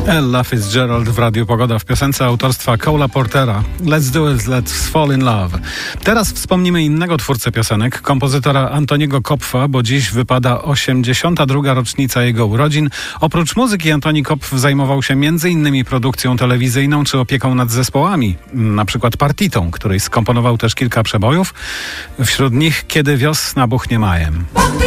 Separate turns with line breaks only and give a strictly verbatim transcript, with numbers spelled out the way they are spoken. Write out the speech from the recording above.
Ella Fitzgerald w Radiu Pogoda w piosence autorstwa Cole'a Portera Let's do it, let's fall in love. Teraz wspomnimy innego twórcę piosenek, kompozytora Antoniego Kopfa, bo dziś wypada osiemdziesiąta druga rocznica jego urodzin. Oprócz muzyki Antoni Kopf zajmował się między innymi produkcją telewizyjną czy opieką nad zespołami, na przykład Partitą, której skomponował też kilka przebojów, wśród nich Kiedy wiosna buchnie majem.